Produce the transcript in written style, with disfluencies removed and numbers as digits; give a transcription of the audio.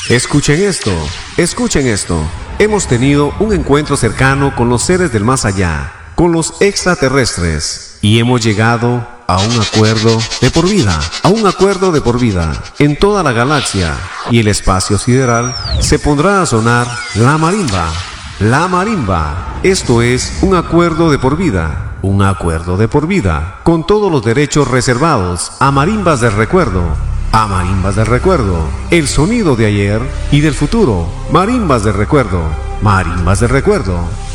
Escuchen esto. Hemos tenido un encuentro cercano con los seres del más allá, con los extraterrestres, y hemos llegado a un acuerdo de por vida, en toda la galaxia, y el espacio sideral se pondrá a sonar la marimba. La marimba. Esto es un acuerdo de por vida. Un acuerdo de por vida, con todos los derechos reservados a marimbas del recuerdo. A marimbas del recuerdo. El sonido de ayer y del futuro. Marimbas del recuerdo. Marimbas del recuerdo.